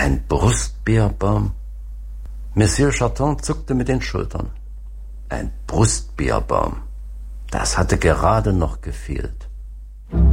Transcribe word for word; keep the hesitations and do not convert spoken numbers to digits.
Ein Brustbeerbaum? Monsieur Charton zuckte mit den Schultern. Ein Brustbeerbaum. Das hatte gerade noch gefehlt.